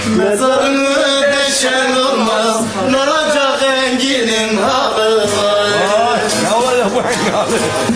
Mezarını deşen olmaz, ne olacak Engin'in halı? Ne olacak bu Engin'in halı?